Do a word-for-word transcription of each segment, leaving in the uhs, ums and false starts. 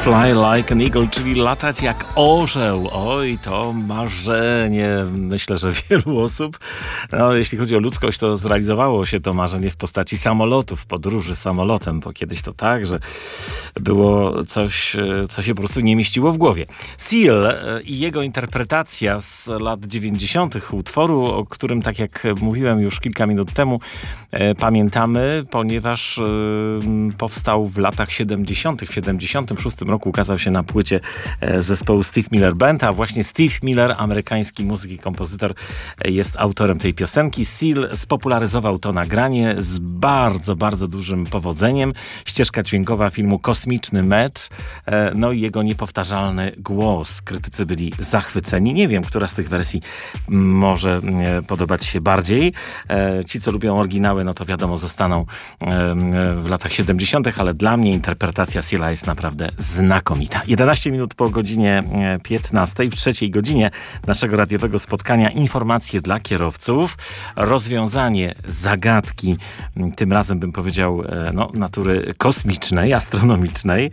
Fly like an eagle, czyli latać jak orzeł. Oj, to marzenie, myślę, że wielu osób, no, jeśli chodzi o ludzkość, to zrealizowało się to marzenie w postaci samolotów, podróży samolotem, bo kiedyś to tak, że było coś, co się po prostu nie mieściło w głowie. Seal i jego interpretacja z lat dziewięćdziesiątych utworu, o którym, tak jak mówiłem już kilka minut temu, pamiętamy, ponieważ powstał w latach siedemdziesiątych. W siedemdziesiątym szóstym roku ukazał się na płycie zespołu Steve Miller Band, a właśnie Steve Miller, amerykański muzyk i kompozytor, jest autorem tej piosenki. Seal spopularyzował to nagranie z bardzo, bardzo dużym powodzeniem. Ścieżka dźwiękowa filmu Kosmiczny Mecz, no i jego niepowtarzalny głos. Krytycy byli zachwyceni. Nie wiem, która z tych wersji może podobać się bardziej. Ci, co lubią oryginały, no to wiadomo, zostaną w latach siedemdziesiątych, ale dla mnie interpretacja Seala jest naprawdę znakomita. jedenaście minut po godzinie piętnastej, w trzeciej godzinie naszego radiowego spotkania informacje dla kierowców, rozwiązanie zagadki, tym razem bym powiedział, no, natury kosmicznej, astronomicznej.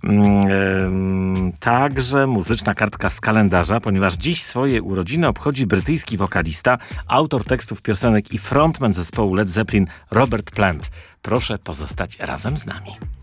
Także muzyczna kartka z kalendarza, ponieważ dziś swoje urodziny obchodzi brytyjski wokalista, autor tekstów piosenek i frontman zespołu Led Zeppelin Robert Plant. Proszę pozostać razem z nami.